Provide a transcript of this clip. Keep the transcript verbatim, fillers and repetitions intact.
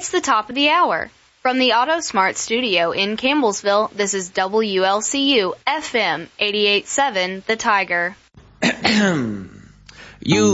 It's the top of the hour. From the AutoSmart studio in Campbellsville, this is W L C U F M eighty-eight point seven, The Tiger. You